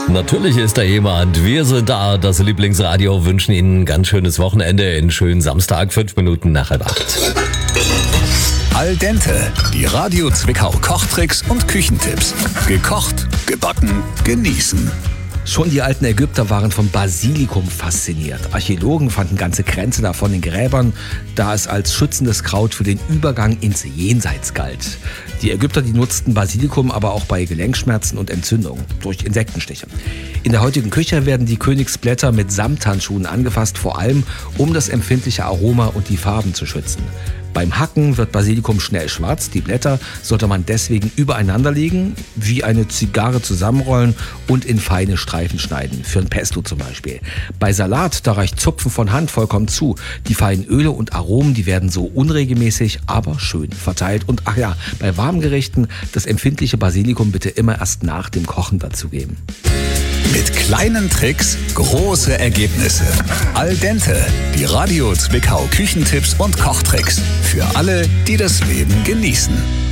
Natürlich ist da jemand. Wir sind da, das Lieblingsradio, wünschen Ihnen ein ganz schönes Wochenende, einen schönen Samstag, 5 Minuten nach 8. Al dente, die Radio Zwickau Kochtricks und Küchentipps. Gekocht, gebacken, genießen. Schon die alten Ägypter waren vom Basilikum fasziniert. Archäologen fanden ganze Kränze davon in Gräbern, da es als schützendes Kraut für den Übergang ins Jenseits galt. Die Ägypter, die nutzten Basilikum aber auch bei Gelenkschmerzen und Entzündungen durch Insektenstiche. In der heutigen Küche werden die Königsblätter mit Samthandschuhen angefasst, vor allem um das empfindliche Aroma und die Farben zu schützen. Beim Hacken wird Basilikum schnell schwarz. Die Blätter sollte man deswegen übereinander legen, wie eine Zigarre zusammenrollen und in feine Streifen schneiden, für ein Pesto zum Beispiel. Bei Salat, da reicht Zupfen von Hand vollkommen zu. Die feinen Öle und Aromen, die werden so unregelmäßig, aber schön verteilt. Und ach ja, bei warmen Gerichten das empfindliche Basilikum bitte immer erst nach dem Kochen dazugeben. Mit kleinen Tricks große Ergebnisse. Al dente, die Radio Zwickau Küchentipps und Kochtricks. Für alle, die das Leben genießen.